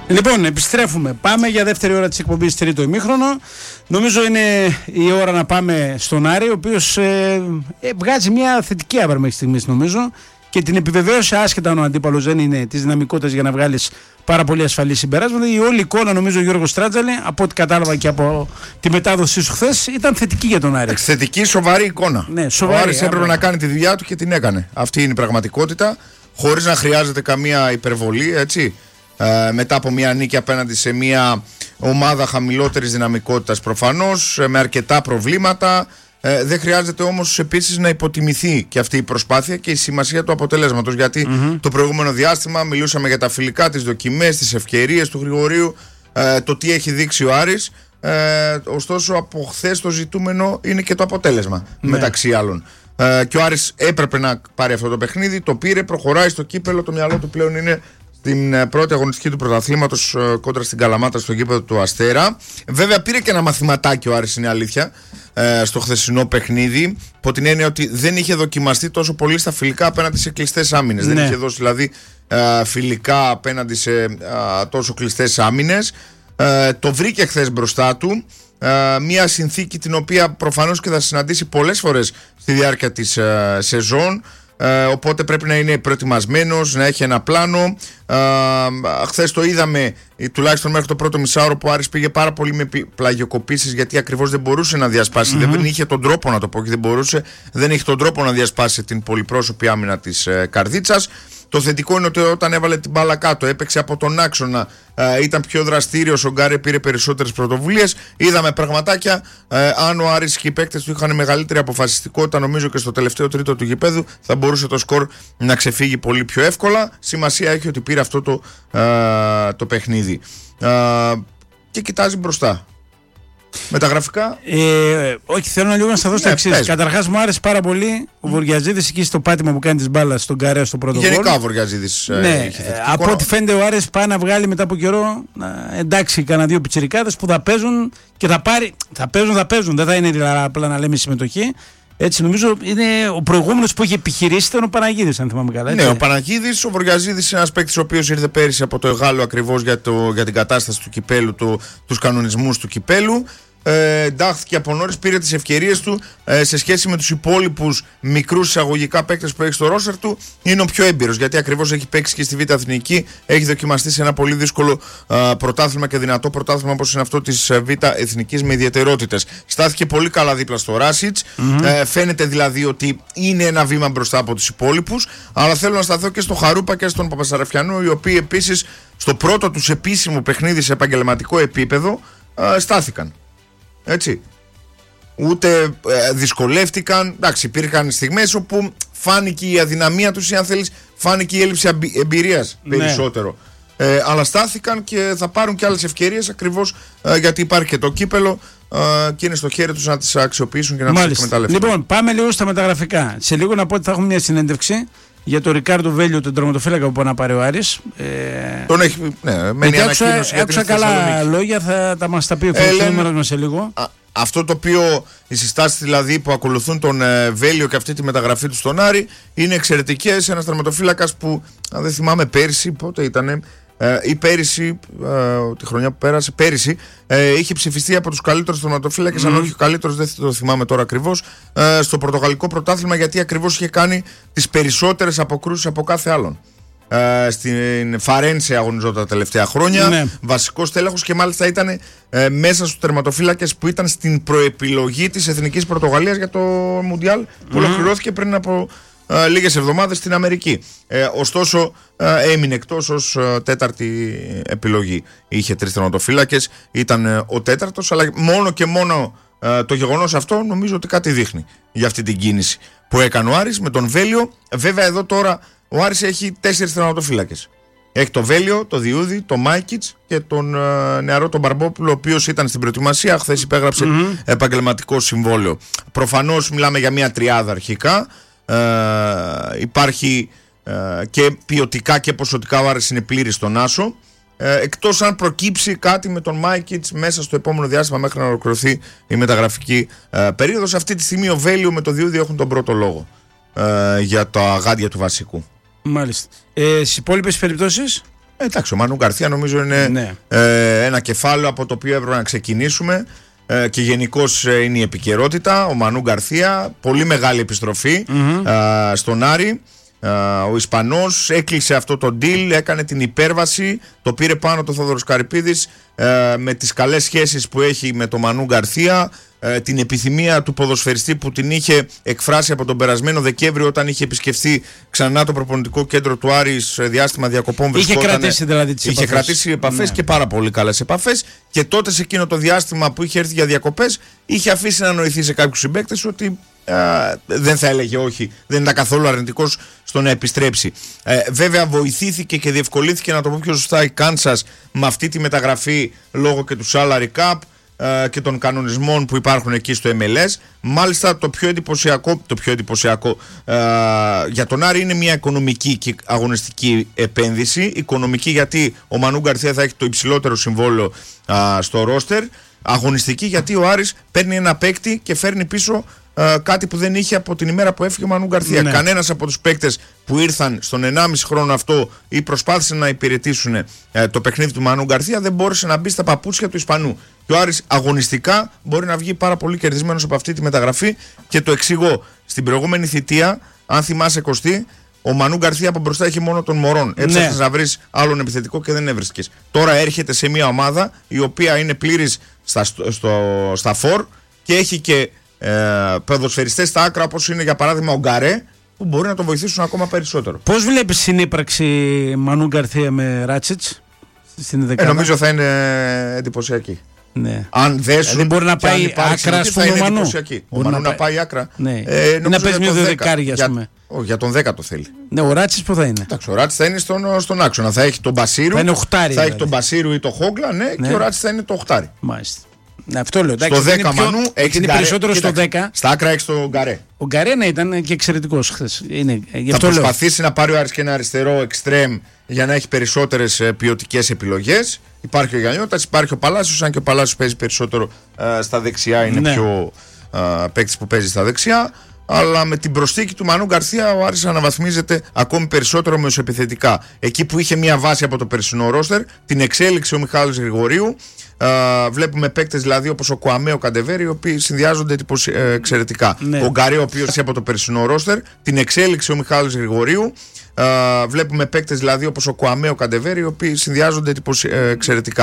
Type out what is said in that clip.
Λοιπόν, επιστρέφουμε. Πάμε για δεύτερη ώρα της εκπομπής, τρίτο ημίχρονο. Νομίζω είναι η ώρα να πάμε στον Άρη, ο οποίος βγάζει μια θετική άβρα μέχρι στιγμής, νομίζω, και την επιβεβαίωσε, άσχετα αν ο αντίπαλος δεν είναι της δυναμικότητας για να βγάλεις πάρα πολύ ασφαλή συμπεράσματα. Η όλη εικόνα, νομίζω, Γιώργος Τράτζαλε, από ό,τι κατάλαβα και από τη μετάδοσή σου χθες, ήταν θετική για τον Άρη. Θετική, σοβαρή εικόνα. Ναι, σοβαρή, ο Άρης έπρεπε να κάνει τη δουλειά του και την έκανε. Αυτή είναι η πραγματικότητα, χωρίς να χρειάζεται καμία υπερβολή, έτσι. Μετά από μια νίκη απέναντι σε μια ομάδα χαμηλότερης δυναμικότητας προφανώς, με αρκετά προβλήματα. Δεν χρειάζεται όμως επίσης να υποτιμηθεί και αυτή η προσπάθεια και η σημασία του αποτελέσματος, γιατί το προηγούμενο διάστημα μιλούσαμε για τα φιλικά, τις δοκιμές, τις ευκαιρίες του Γρηγορίου, το τι έχει δείξει ο Άρης. Ωστόσο από χθες το ζητούμενο είναι και το αποτέλεσμα, μεταξύ άλλων. Και ο Άρης έπρεπε να πάρει αυτό το παιχνίδι, το πήρε, προχωράει στο κύπελο, το μυαλό του πλέον είναι στην πρώτη αγωνιστική του πρωταθλήματος κόντρα στην Καλαμάτα στο γήπεδο του Αστέρα. Βέβαια πήρε και ένα μαθηματάκι ο Άρης, είναι αλήθεια, στο χθεσινό παιχνίδι, από την έννοια ότι δεν είχε δοκιμαστεί τόσο πολύ στα φιλικά απέναντι σε κλειστές άμυνες. Δεν είχε δώσει δηλαδή φιλικά απέναντι σε τόσο κλειστές άμυνες. Το βρήκε χθες μπροστά του. Μια συνθήκη την οποία προφανώς και θα συναντήσει πολλές φορές στη διάρκεια της σεζόν. Οπότε πρέπει να είναι προετοιμασμένος, να έχει ένα πλάνο. Χθες το είδαμε, τουλάχιστον μέχρι το πρώτο μισάωρο, που ο Άρης πήγε πάρα πολύ με πλαγιοκοπήσεις, γιατί ακριβώς δεν μπορούσε να διασπάσει. Δεν είχε τον τρόπο, να το πω, και δεν είχε τον τρόπο να διασπάσει την πολυπρόσωπη άμυνα της Καρδίτσας. Το θετικό είναι ότι όταν έβαλε την μπάλα κάτω, έπαιξε από τον άξονα, ήταν πιο δραστήριος, ο Γκάρε πήρε περισσότερες πρωτοβουλίες. Είδαμε πραγματάκια. Αν ο Άρης και οι παίκτες του είχαν μεγαλύτερη αποφασιστικότητα, νομίζω και στο τελευταίο τρίτο του γηπέδου, θα μπορούσε το σκορ να ξεφύγει πολύ πιο εύκολα. Σημασία έχει ότι πήρε αυτό το παιχνίδι. Και κοιτάζει μπροστά. Με τα γραφικά. Όχι, θέλω λίγο να σταθώ στο εξής. Καταρχάς, μου άρεσε πάρα πολύ ο Βοργιαζίδης εκεί στο πάτημα που κάνει τις μπάλας στον Καρέα στο πρώτο γκολ. Γενικά ο Βοργιαζίδης. Από ό,τι φαίνεται, ο Άρης πάει να βγάλει μετά από καιρό, εντάξει, κανένα δύο πιτσιρικάδες που θα παίζουν και θα πάρει. Θα παίζουν. Δεν θα είναι απλά να λέμε συμμετοχή. Έτσι, νομίζω είναι ο προηγούμενος που είχε επιχειρήσει ήταν ο Παναγίδης, αν θυμάμαι καλά. Έτσι. Ναι, ο Παναγίδης. Ο Βοργιαζίδης είναι ένας παίκτης ο οποίος ήρθε πέρυσι από το Εγάλο ακριβώς για την κατάσταση του κυπέλου, τους κανονισμούς του κυπέλου. Εντάχθηκε από νωρίς, πήρε τις ευκαιρίες του σε σχέση με τους υπόλοιπους μικρούς εισαγωγικά παίκτες που έχει στο ρόστερ του. Είναι ο πιο έμπειρος, γιατί ακριβώς έχει παίξει και στη Β' Εθνική, έχει δοκιμαστεί σε ένα πολύ δύσκολο πρωτάθλημα και δυνατό πρωτάθλημα όπως είναι αυτό της Β' Εθνικής, με ιδιαιτερότητες. Στάθηκε πολύ καλά δίπλα στο Ράσιτς. Φαίνεται δηλαδή ότι είναι ένα βήμα μπροστά από τους υπόλοιπους. Αλλά θέλω να σταθώ και στο Χαρούπα και στον Παπασαραφιανό, οι οποίοι επίσης στο πρώτο τους επίσημο παιχνίδι σε επαγγελματικό επίπεδο στάθηκαν. Έτσι. Ούτε δυσκολεύτηκαν. Εντάξει, υπήρχαν στιγμές όπου φάνηκε η αδυναμία τους, ή αν θέλεις, φάνηκε η έλλειψη εμπειρίας περισσότερο. Αλλά στάθηκαν και θα πάρουν και άλλες ευκαιρίες, ακριβώς γιατί υπάρχει και το κύπελο και είναι στο χέρι τους να τις αξιοποιήσουν και να τις εκμεταλλευτούν. Λοιπόν, πάμε λίγο στα μεταγραφικά. Σε λίγο να πω ότι θα έχουμε μια συνέντευξη για τον Ρικάρντο Βέλιο, τον τερματοφύλακα που μπορεί να πάρει ο Άρης. Τον έχει, μένει ανακοίνωση. Άκουσα καλά λόγια, θα μας τα πει ο φίλος μας σε λίγο. Αυτό το οποίο, οι συστάσεις δηλαδή που ακολουθούν τον Βέλιο και αυτή τη μεταγραφή του στον Άρη είναι εξαιρετικές. Ένας τερματοφύλακας που, αν δεν θυμάμαι πέρυσι, πότε ήτανε, ή πέρυσι, τη χρονιά που πέρασε, πέρυσι, είχε ψηφιστεί από τους καλύτερους τερματοφύλακες, αν όχι ο καλύτερος, δεν το θυμάμαι τώρα ακριβώς, στο πορτογαλικό πρωτάθλημα, γιατί ακριβώς είχε κάνει τις περισσότερες αποκρούσεις από κάθε άλλον. Στην Φαρένσε αγωνιζόταν τα τελευταία χρόνια, βασικός τέλεχος, και μάλιστα ήταν μέσα στους τερματοφύλακες που ήταν στην προεπιλογή της Εθνικής Πορτογαλίας για το Μουντιάλ που ολοκληρώθηκε πριν από λίγες εβδομάδες στην Αμερική. Ωστόσο έμεινε εκτός ως τέταρτη επιλογή. Είχε 3 τερματοφύλακες, ήταν ο τέταρτος, αλλά μόνο και μόνο το γεγονός αυτό νομίζω ότι κάτι δείχνει για αυτή την κίνηση που έκανε ο Άρης με τον Βέλιο. Βέβαια εδώ τώρα ο Άρης έχει 4 τερματοφύλακες. Έχει το Βέλιο, το Διούδη, το Μάικιτς και τον νεαρό τον Μπαρμπόπουλο, ο οποίος ήταν στην προετοιμασία, χθες υπέγραψε επαγγελματικό συμβόλαιο. Προφανώς μιλάμε για μια τριάδα αρχικά. Υπάρχει και ποιοτικά και ποσοτικά ο Άρης είναι πλήρης στον άσο. Εκτός αν προκύψει κάτι με τον Μάικιτς μέσα στο επόμενο διάστημα μέχρι να ολοκληρωθεί η μεταγραφική περίοδος. Αυτή τη στιγμή ο Βέλιο με το Διούδη έχουν τον πρώτο λόγο για τα γάντια του βασικού. Μάλιστα. Στις υπόλοιπες περιπτώσεις. Εντάξει, ο Μανού Γκαρθία νομίζω είναι ένα κεφάλαιο από το οποίο έπρεπε να ξεκινήσουμε και γενικώς είναι η επικαιρότητα. Ο Μανού Γκαρθία, πολύ μεγάλη επιστροφή στον Άρη. Ο Ισπανός έκλεισε αυτό το deal, έκανε την υπέρβαση, το πήρε πάνω το Θόδωρος Καρυπίδης με τις καλές σχέσεις που έχει με τον Μανού Γκαρθία, την επιθυμία του ποδοσφαιριστή που την είχε εκφράσει από τον περασμένο Δεκέμβριο όταν είχε επισκεφθεί ξανά το προπονητικό κέντρο του Άρη σε διάστημα διακοπών. Είχε κρατήσει δηλαδή τις επαφές. Είχε κρατήσει επαφές και πάρα πολύ καλές επαφές, και τότε σε εκείνο το διάστημα που είχε έρθει για διακοπές είχε αφήσει να νοηθεί σε κάποιους συμπαίκτες ότι δεν θα έλεγε όχι, δεν ήταν καθόλου αρνητικός στο να επιστρέψει. Βέβαια βοηθήθηκε και διευκολύνθηκε, να το πω πιο σωστά, η Κάνσας με αυτή τη μεταγραφή λόγω και του salary cap και των κανονισμών που υπάρχουν εκεί στο MLS. Μάλιστα το πιο εντυπωσιακό για τον Άρη είναι μια οικονομική και αγωνιστική επένδυση. Οικονομική γιατί ο Μανού Γκαρθία θα έχει το υψηλότερο συμβόλαιο στο ρόστερ. Αγωνιστική γιατί ο Άρης παίρνει ένα παίκτη και φέρνει πίσω κάτι που δεν είχε από την ημέρα που έφυγε ο Μανού Γκαρθία. Ναι. Κανένας από τους παίκτες που ήρθαν στον 1,5 χρόνο αυτό ή προσπάθησαν να υπηρετήσουν το παιχνίδι του Μανού Γκαρθία δεν μπόρεσε να μπει στα παπούτσια του Ισπανού. Και ο Άρης αγωνιστικά μπορεί να βγει πάρα πολύ κερδισμένος από αυτή τη μεταγραφή, και το εξηγώ. Στην προηγούμενη θητεία, αν θυμάσαι Κωστή, ο Μανού Γκαρθία από μπροστά είχε μόνο τον Μωρόν. Έψαχνες να βρεις άλλον επιθετικό και δεν έβρισκες. Τώρα έρχεται σε μια ομάδα η οποία είναι πλήρης στα φορ και έχει και ποδοσφαιριστές στα άκρα, όπως είναι για παράδειγμα ο Γκαρέ, που μπορεί να τον βοηθήσουν ακόμα περισσότερο. Πώς βλέπεις συνύπαρξη Μανού Γκαρθία με Ράτσιτς στην δεκάδα? Νομίζω θα είναι εντυπωσιακή. Ναι. Αν δεν μπορεί να πάει άκρα στον Μανού. Ο Μανού να πάει άκρα. Ναι. Να παίζει μια δεκάρια, ας πούμε. Για τον 10 το θέλει. Ναι, ο Ράτσιτς που θα είναι? Εντάξει, ο Ράτσιτς θα είναι στον άξονα. Θα έχει τον Μπασίρου. Θα είναι οχτάρι. Θα έχει τον Μπασίρου ή τον Χόγκλα, ναι, και ο Ράτσιτς θα είναι το οχτάρι. Μάλιστα. Ναι, αυτό λέω. Στο 10 Μανού είναι περισσότερο στο 10. Στα άκρα έχει τον Γκαρέ. Ο Γκαρέ ήταν και εξαιρετικός χθες. Θα προσπαθήσει να πάρει ο Άρης και ένα αριστερό εξτρέμ για να έχει περισσότερες ποιοτικές επιλογές. Υπάρχει ο Γιαννιώτας, υπάρχει ο Παλάσιος, αν και ο Παλάσιος παίζει περισσότερο στα δεξιά, είναι πιο παίκτης που παίζει στα δεξιά. Αλλά με την προσθήκη του Μανού Γκαρθία ο Άρης αναβαθμίζεται ακόμη περισσότερο μεσοεπιθετικά. Εκεί που είχε μια βάση από το περσινό ρόστερ, την εξέλιξε ο Μιχάλης Γρηγορίου. Βλέπουμε παίκτες δηλαδή όπως ο Κουαμέ, ο Καντεβέρη, οι οποίοι συνδυάζονται εξαιρετικά. Ναι. Ο Γκαρέ, ο οποίος από το περσινό ρόστερ, την εξέλιξε ο Μιχάλης Γρηγορίου. Βλέπουμε παίκτες δηλαδή όπως ο Κουαμέ, ο Καντεβέρη, οι οποίοι συνδυάζονται εξαιρετικά.